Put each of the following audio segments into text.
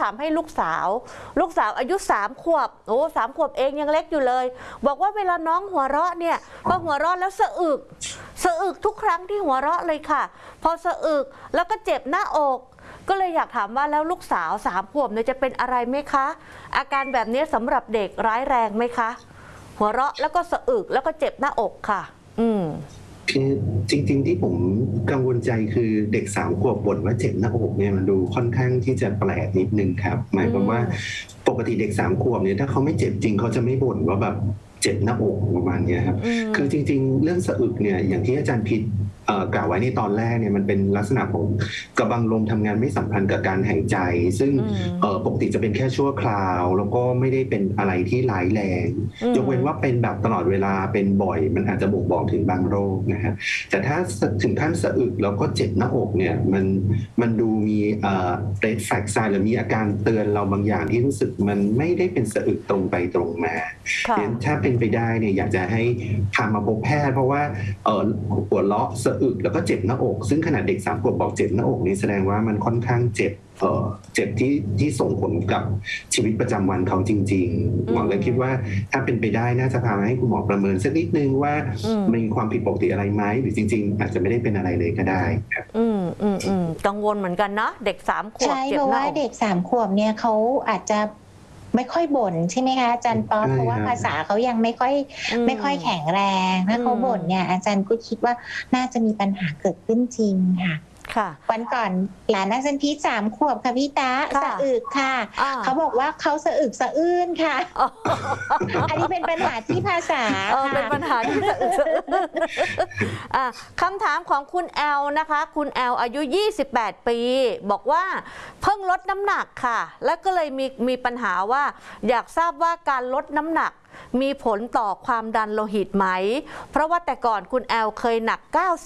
ามให้ลูกสาวอายุ3 ขวบโอ้3 ขวบเองยังเล็กอยู่เลยบอกว่าเวลาน้องหัวเราะเนี่ยพอหัวเราะแล้วสะอึกทุกครั้งที่หัวเราะเลยค่ะพอสะอึกแล้วก็เจ็บหน้าอกก็เลยอยากถามว่าแล้วลูกสาว3 ขวบเนี่ยจะเป็นอะไรไหมคะอาการแบบนี้สำหรับเด็กร้ายแรงไหมคะหัวเราะแล้วก็สะอึกแล้วก็เจ็บหน้าอกค่ะคือจริงๆที่ผมกังวลใจคือเด็ก3 ขวบบ่นว่าเจ็บหน้าอกเนี่ยมันดูค่อนข้างที่จะแปลกนิดนึงครับหมายความว่าปกติเด็ก3 ขวบเนี่ยถ้าเขาไม่เจ็บจริงเขาจะไม่บ่นว่าแบบเจ็บหน้าอกประมาณนี้ครับคือจริงๆเรื่องสะอึกเนี่ยอย่างที่อาจารย์พิษกล่าวไว้ในตอนแรกเนี่ยมันเป็นลักษณะของกระบังลมทำงานไม่สัมพันธ์กับการหายใจซึ่งปกติจะเป็นแค่ชั่วคราวแล้วก็ไม่ได้เป็นอะไรที่ร้ายแรงยกเว้นว่าเป็นแบบตลอดเวลาเป็นบ่อยมันอาจจะบ่งบอกถึงบางโรคนะฮะแต่ถ้าถึงขั้นสะอึกแล้วก็เจ็บหน้าอกเนี่ยมันดูมีred flag sign หรือมีอาการเตือนเราบางอย่างที่รู้สึกมันไม่ได้เป็นสะอึกตรงไปตรงมาถ้าเป็นไปได้เนี่ยอยากจะให้พามาพบแพทย์เพราะว่าหัวเราะสะอึกแล้วก็เจ็บหน้าอกซึ่งขนาดเด็ก3 ขวบบอกเจ็บหน้าอกนี่แสดงว่ามันค่อนข้างเจ็บที่ส่งผลกับชีวิตประจำวันเขาจริงๆหวังเลยคิดว่าถ้าเป็นไปได้น่าจะพามาให้คุณหมอประเมินสักนิดนึงว่ามีความผิดปกติอะไรไหมหรือจริงๆอาจจะไม่ได้เป็นอะไรเลยก็ได้ครับกังวลเหมือนกันเนาะเด็ก3 ขวบใช่เพราะว่าเด็ก3 ขวบเนี่ยเขาอาจจะไม่ค่อยบ่นใช่ไหมคะอาจารย์ป๊อปเพราะว่าภาษาเขายังไม่ค่อยแข็งแรงถ้าเขาบ่นเนี่ยอาจารย์ก็คิดว่าน่าจะมีปัญหาเกิดขึ้นจริงค่ะวันก่อนหลานอาจารย์พีช3 ขวบค่ะพี่ตาสะอึกค่ะเขาบอกว่าเขาสะอึกสะอื้นค่ะอันนี้เป็นปัญหาที่ภาษาเป็นปัญหาที่สะอึกสะอื้นคำถามของคุณแอลนะคะคุณแอลอายุ28 ปีบอกว่าเพิ่งลดน้ำหนักค่ะแล้วก็เลยมีปัญหาว่าอยากทราบว่าการลดน้ำหนักมีผลต่อความดันโลหิตไหมเพราะว่าแต่ก่อนคุณแอลเคยหนัก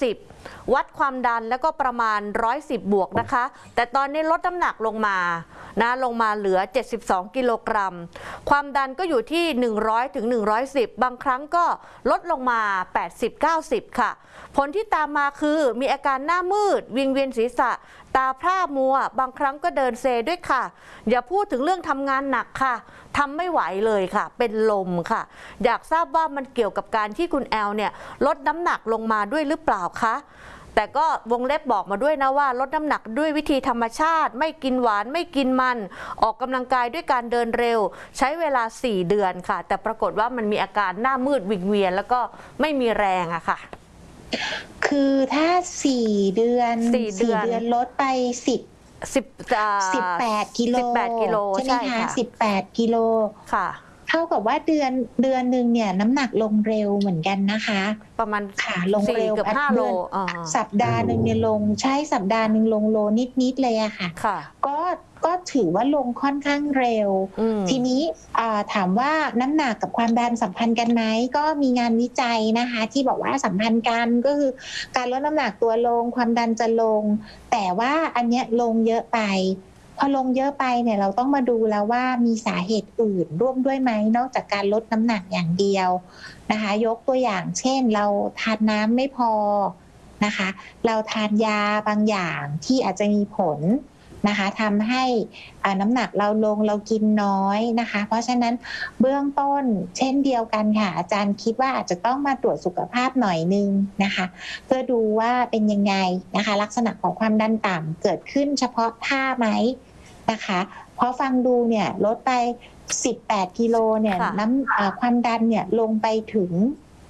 90วัดความดันแล้วก็ประมาณ110 บวกนะคะแต่ตอนนี้ลดน้ำหนักลงมาเหลือ72 กิโลกรัมความดันก็อยู่ที่100 ถึง 110บางครั้งก็ลดลงมา80-90ค่ะผลที่ตามมาคือมีอาการหน้ามืดวิงเวียนศีรษะตาพร่ามัวบางครั้งก็เดินเซด้วยค่ะอย่าพูดถึงเรื่องทำงานหนักค่ะทำไม่ไหวเลยค่ะเป็นลมค่ะอยากทราบว่ามันเกี่ยวกับการที่คุณแอลเนี่ยลดน้ำหนักลงมาด้วยหรือเปล่าคะแต่ก็วงเล็บบอกมาด้วยนะว่าลดน้ำหนักด้วยวิธีธรรมชาติไม่กินหวานไม่กินมันออกกำลังกายด้วยการเดินเร็วใช้เวลา4 เดือนค่ะแต่ปรากฏว่ามันมีอาการหน้ามืดวิงเวียนแล้วก็ไม่มีแรงอะค่ะคือถ้า4 เดือนลดไป18 กิโลใช่ไหมคะ18 กิโลค่ะเท่ากับว่าเดือนหนึ่งเนี่ยน้ำหนักลงเร็วเหมือนกันนะคะประมาณลงเร็วกับ5 โลสัปดาห์หนึ่งเนี่ยลงใช่สัปดาห์หนึ่งลงโลนิดเลยอะค่ะก็ถือว่าลงค่อนข้างเร็วทีนี้ถามว่าน้ำหนักกับความดันสัมพันธ์กันไหมก็มีงานวิจัยนะคะที่บอกว่าสัมพันธ์กันก็คือการลดน้ำหนักตัวลงความดันจะลงแต่ว่าอันเนี้ยลงเยอะไปพอลงเยอะไปเนี่ยเราต้องมาดูแล้วว่ามีสาเหตุอื่นร่วมด้วยไหมนอกจากการลดน้ำหนักอย่างเดียวนะคะยกตัวอย่างเช่นเราทานน้ำไม่พอนะคะเราทานยาบางอย่างที่อาจจะมีผลนะคะทำให้น้ำหนักเราลงเรากินน้อยนะคะเพราะฉะนั้นเบื้องต้นเช่นเดียวกันค่ะอาจารย์คิดว่าอาจจะต้องมาตรวจสุขภาพหน่อยนึงนะคะเพื่อดูว่าเป็นยังไงนะคะลักษณะของความดันต่ำเกิดขึ้นเฉพาะท่าไหมนะคะเพราะฟังดูเนี่ยลดไป18 กิโลเนี่ยความดันเนี่ยลงไปถึง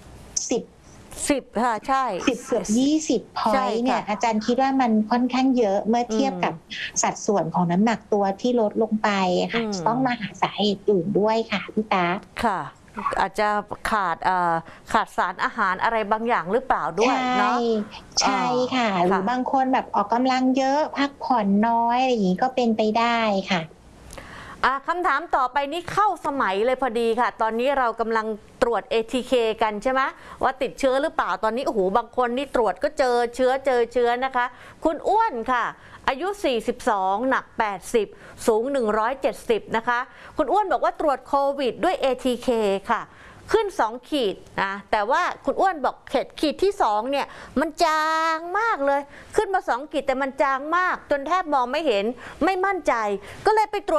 10 ค่ะใช่ 10เกือบ20 พอยต์เนี่ยอาจารย์คิดว่ามันค่อนข้างเยอะเมื่อเทียบกับสัดส่วนของน้ำหนักตัวที่ลดลงไปค่ะต้องมาหาสาเหตุอื่นด้วยค่ะพี่ตาค่ะอาจจะขาดสารอาหารอะไรบางอย่างหรือเปล่าด้วยเนาะใช่ค่ะหรือบางคนแบบออกกำลังเยอะพักผ่อนน้อยอะไรอย่างนี้ก็เป็นไปได้ค่ะคำถามต่อไปนี้เข้าสมัยเลยพอดีค่ะตอนนี้เรากำลังตรวจ ATK กันใช่ไหมว่าติดเชื้อหรือเปล่าตอนนี้โอ้โหบางคนนี่ตรวจก็เจอเชื้อนะคะคุณอ้วนค่ะอายุ42หนัก80สูง170นะคะคุณอ้วนบอกว่าตรวจโควิดด้วย ATK ค่ะขึ้น2 ขีดนะแต่ว่าคุณอ้วนบอกขีดที่2เนี่ยมันจางมากเลยขึ้นมา2 ขีดแต่มันจางมากจนแทบมองไม่เห็นไม่มั่นใจก็เลยไปตรวจ